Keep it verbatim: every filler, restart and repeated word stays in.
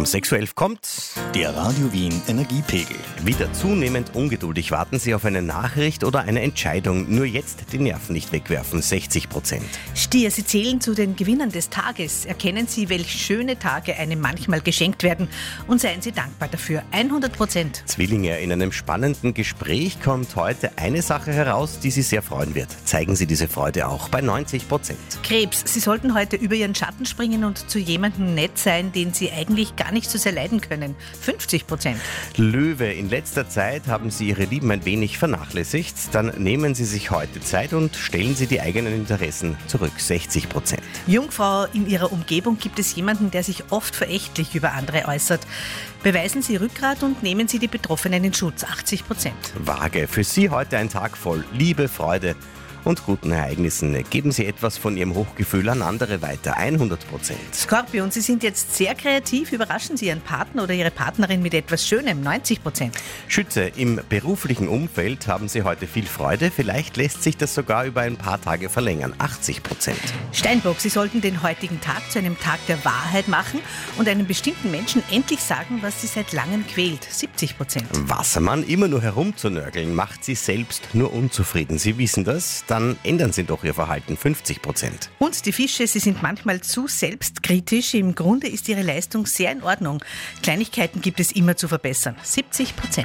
sechs Uhr elf kommt Der Radio Wien Energiepegel. wieder zunehmend ungeduldig. Warten Sie auf eine Nachricht oder eine Entscheidung. Nur jetzt die Nerven nicht wegwerfen. sechzig Prozent. Stier, Sie zählen zu den Gewinnern des Tages. Erkennen Sie, welche schöne Tage einem manchmal geschenkt werden und seien Sie dankbar dafür. hundert Prozent. Zwillinge, in einem spannenden Gespräch kommt heute eine Sache heraus, die Sie sehr freuen wird. Zeigen Sie diese Freude auch bei neunzig Prozent. Krebs, Sie sollten heute über Ihren Schatten springen und zu jemandem nett sein, den Sie eigentlich gar nicht so sehr leiden können. fünfzig Prozent. Löwe, in letzter Zeit haben Sie Ihre Lieben ein wenig vernachlässigt. Dann nehmen Sie sich heute Zeit und stellen Sie die eigenen Interessen zurück. sechzig Prozent. Jungfrau, in Ihrer Umgebung gibt es jemanden, der sich oft verächtlich über andere äußert. Beweisen Sie Rückgrat und nehmen Sie die Betroffenen in Schutz. achtzig Prozent. Waage, für Sie heute ein Tag voll Liebe, Freude und guten Ereignissen. Geben Sie etwas von Ihrem Hochgefühl an andere weiter. hundert Prozent. Skorpion, Sie sind jetzt sehr kreativ. Überraschen Sie Ihren Partner oder Ihre Partnerin mit etwas Schönem. neunzig Prozent. Schütze, im beruflichen Umfeld haben Sie heute viel Freude. Vielleicht lässt sich das sogar über ein paar Tage verlängern. achtzig Prozent. Steinbock, Sie sollten den heutigen Tag zu einem Tag der Wahrheit machen und einem bestimmten Menschen endlich sagen, was Sie seit langem quält. siebzig Prozent. Wassermann, immer nur herumzunörgeln, macht Sie selbst nur unzufrieden. Sie wissen das, dann ändern Sie doch Ihr Verhalten. fünfzig Prozent. Und die Fische, Sie sind manchmal zu selbstkritisch. Im Grunde ist Ihre Leistung sehr in Ordnung. Kleinigkeiten gibt es immer zu verbessern. siebzig Prozent.